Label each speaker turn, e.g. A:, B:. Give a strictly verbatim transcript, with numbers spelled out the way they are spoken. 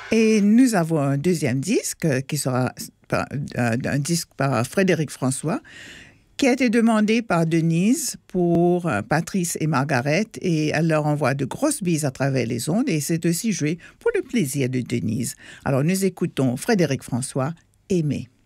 A: Et nous avons un deuxième disque euh, qui sera par- euh, un disque par Frédéric François, qui a été demandé par Denise pour euh, Patrice et Margaret, et elle leur envoie de grosses bises à travers les ondes, et c'est aussi joué pour le plaisir de Denise. Alors nous écoutons Frédéric François, Aimer.